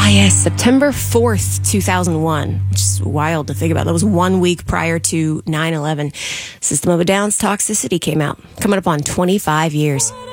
Ah, yes, September 4th, 2001, which is wild to think about. That was 1 week prior to 9/11. System of a Down's Toxicity came out, coming up on 25 years.